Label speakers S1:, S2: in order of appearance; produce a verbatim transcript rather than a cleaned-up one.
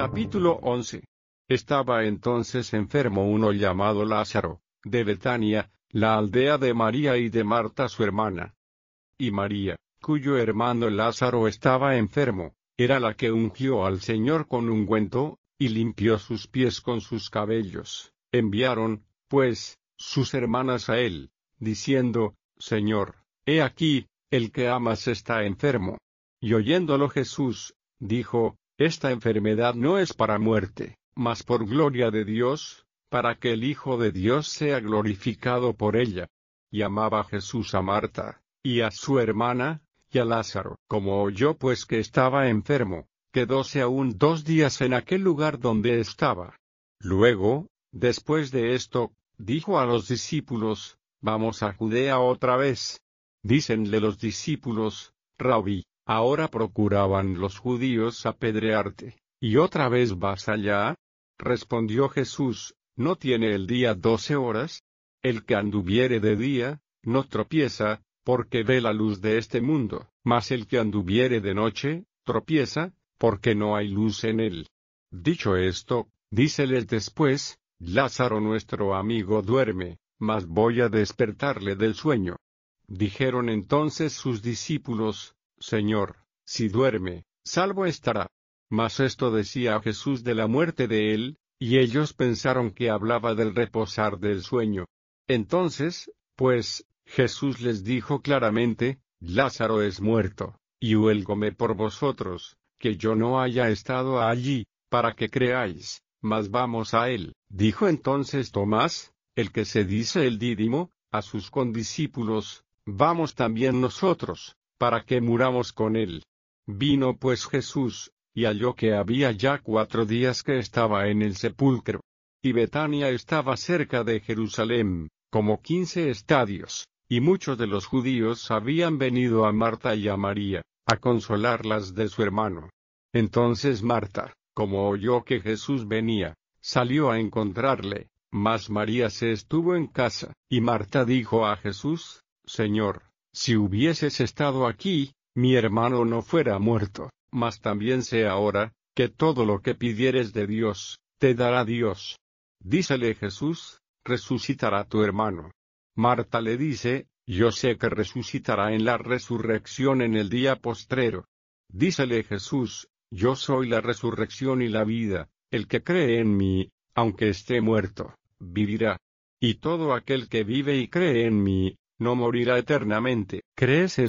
S1: Capítulo once. Estaba entonces enfermo uno llamado Lázaro, de Betania, la aldea de María y de Marta su hermana. Y María, cuyo hermano Lázaro estaba enfermo, era la que ungió al Señor con ungüento, y limpió sus pies con sus cabellos. Enviaron, pues, sus hermanas a él, diciendo: Señor, he aquí, el que amas está enfermo. Y oyéndolo Jesús, dijo: Esta enfermedad no es para muerte, mas por gloria de Dios, para que el Hijo de Dios sea glorificado por ella. Y amaba Jesús a Marta, y a su hermana, y a Lázaro. Como oyó pues que estaba enfermo, quedóse aún dos días en aquel lugar donde estaba. Luego, después de esto, dijo a los discípulos: Vamos a Judea otra vez. Dícenle los discípulos: Rabí, ahora procuraban los judíos apedrearte, ¿y otra vez vas allá? Respondió Jesús: ¿No tiene el día doce horas? El que anduviere de día, no tropieza, porque ve la luz de este mundo, mas el que anduviere de noche, tropieza, porque no hay luz en él. Dicho esto, díceles después: Lázaro nuestro amigo duerme, mas voy a despertarle del sueño. Dijeron entonces sus discípulos: Señor, si duerme, salvo estará. Mas esto decía Jesús de la muerte de él, y ellos pensaron que hablaba del reposar del sueño. Entonces, pues, Jesús les dijo claramente: Lázaro es muerto, y huélgome por vosotros, que yo no haya estado allí, para que creáis, mas vamos a él. Dijo entonces Tomás, el que se dice el Dídimo, a sus condiscípulos: Vamos también nosotros, para que muramos con él. Vino pues Jesús, y halló que había ya cuatro días que estaba en el sepulcro. Y Betania estaba cerca de Jerusalén, como quince estadios, y muchos de los judíos habían venido a Marta y a María, a consolarlas de su hermano. Entonces Marta, como oyó que Jesús venía, salió a encontrarle, mas María se estuvo en casa. Y Marta dijo a Jesús: Señor, si hubieses estado aquí, mi hermano no fuera muerto. Mas también sé ahora, que todo lo que pidieres de Dios, te dará Dios. Dícele Jesús: Resucitará tu hermano. Marta le dice: Yo sé que resucitará en la resurrección en el día postrero. Dícele Jesús: Yo soy la resurrección y la vida, el que cree en mí, aunque esté muerto, vivirá. Y todo aquel que vive y cree en mí, no morirá eternamente. ¿Crees